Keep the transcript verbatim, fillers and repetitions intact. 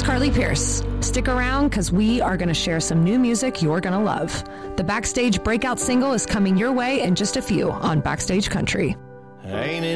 host, Carly Pierce. Stick around because we are going to share some new music you're going to love. The Backstage breakout single is coming your way in just a few on Backstage Country. Ain't it